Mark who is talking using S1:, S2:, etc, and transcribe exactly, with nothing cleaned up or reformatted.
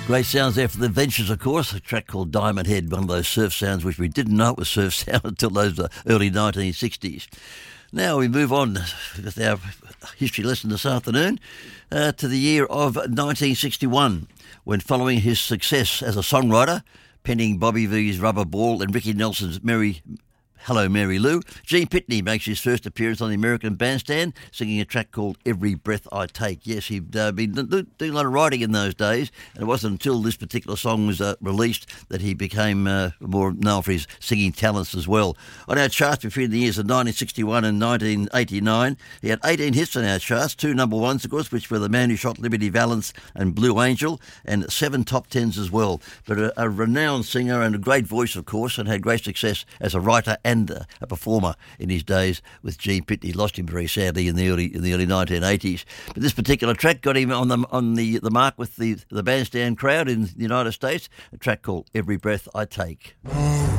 S1: Great sounds there for the Ventures, of course. A track called Diamond Head, one of those surf sounds which we didn't know it was surf sound until those uh, early nineteen sixties. Now we move on with our history lesson this afternoon uh, to the year of nineteen sixty-one, when following his success as a songwriter, penning Bobby V's Rubber Ball and Ricky Nelson's Mary... Hello, Mary Lou, Gene Pitney makes his first appearance on the American Bandstand, singing a track called Every Breath I Take. Yes, he'd uh, been doing a lot of writing in those days, and it wasn't until this particular song was uh, released that he became uh, more known for his singing talents as well. On our charts between the years of nineteen sixty-one and nineteen eighty-nine, he had eighteen hits on our charts, two number ones, of course, which were The Man Who Shot Liberty Valance and Blue Angel, and seven top tens as well. But a, a renowned singer and a great voice, of course, and had great success as a writer and And a performer in his days with Gene Pitney. Lost him very sadly in the early in the early nineteen eighties. But this particular track got him on the on the, the mark with the the bandstand crowd in the United States. A track called Every Breath I Take.